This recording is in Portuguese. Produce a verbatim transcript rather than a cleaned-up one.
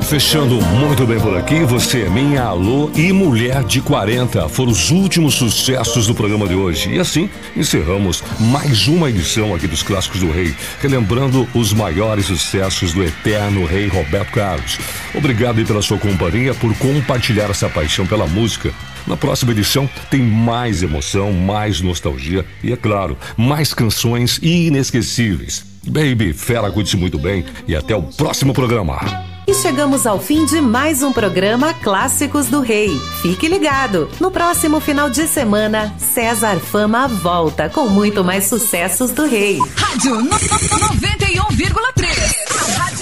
Fechando muito bem por aqui, Você é Minha, Alô e Mulher de quarenta foram os últimos sucessos do programa de hoje. E assim, encerramos mais uma edição aqui dos Clássicos do Rei, relembrando os maiores sucessos do eterno rei Roberto Carlos. Obrigado aí pela sua companhia, por compartilhar essa paixão pela música. Na próxima edição tem mais emoção, mais nostalgia e, é claro, mais canções inesquecíveis. Baby, fera, cuide-se muito bem e até o próximo programa. E chegamos ao fim de mais um programa Clássicos do Rei. Fique ligado, no próximo final de semana, César Fama volta com muito mais sucessos do rei. Rádio noventa e um vírgula três.